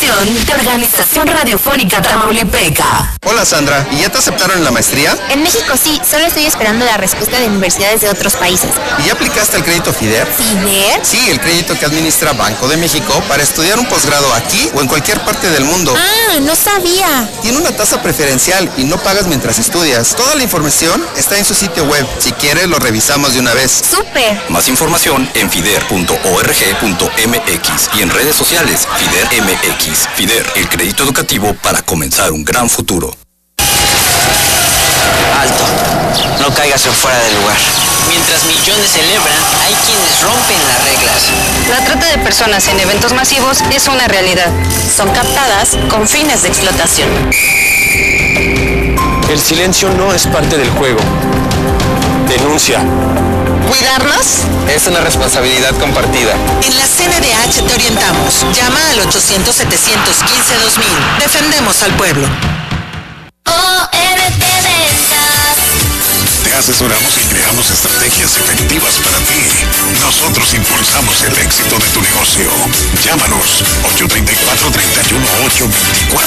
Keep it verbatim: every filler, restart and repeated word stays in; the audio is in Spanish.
producción de Organización Radiofónica Tamaulipeca. Hola Sandra, ¿y ya te aceptaron en la maestría? En México sí, solo estoy esperando la respuesta de universidades de otros países. ¿Y ya aplicaste el crédito FIDER? ¿FIDER? Sí, el crédito que administra Banco de México para estudiar un posgrado aquí o en cualquier parte del mundo. Ah, no sabía. Tiene una tasa preferencial y no pagas mientras estudias. Toda la información está en su sitio web. Si quieres, lo revisamos de una vez. ¡Súper! Más información en fider punto org punto m x y en redes sociales FIDER M X. FIDER, el crédito educativo para comenzar un gran futuro. Alto, no caigas en fuera de lugar. Mientras millones celebran, hay quienes rompen las reglas. La trata de personas en eventos masivos es una realidad. Son captadas con fines de explotación. El silencio no es parte del juego. Denuncia. ¿Cuidarnos? Es una responsabilidad compartida. En la C N D H te orientamos. Llama al ochocientos, setecientos quince, dos mil. Defendemos al pueblo. O R T Ventas. Te asesoramos y creamos estrategias efectivas para ti. Nosotros impulsamos el éxito de tu negocio. Llámanos ocho tres cuatro, tres uno ocho, dos cuatro.